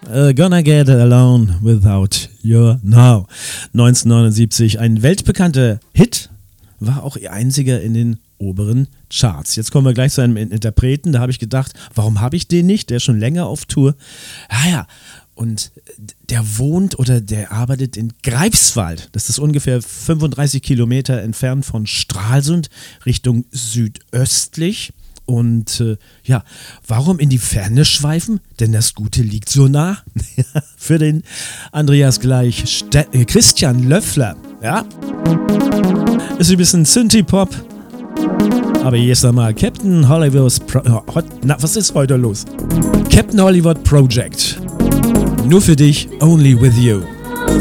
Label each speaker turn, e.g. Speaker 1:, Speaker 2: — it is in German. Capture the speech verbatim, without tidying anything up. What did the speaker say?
Speaker 1: Uh, Gonna Get Alone Without You Now. neunzehnhundertneunundsiebzig, ein weltbekannter Hit, war auch ihr einziger in den oberen Charts. Jetzt kommen wir gleich zu einem Interpreten, da habe ich gedacht, warum habe ich den nicht? Der ist schon länger auf Tour. Ah ja, und der wohnt oder der arbeitet in Greifswald. Das ist ungefähr fünfunddreißig Kilometer entfernt von Stralsund, Richtung südöstlich. Und äh, ja, warum in die Ferne schweifen? Denn das Gute liegt so nah. Für den Andreas gleich Ste- äh, Christian Löffler. Ja, ist ein bisschen Synthie-Pop. Aber jetzt einmal Captain Hollywood's Pro- Hot, na, was ist heute los? Captain Hollywood Project. Nur für dich, only with you.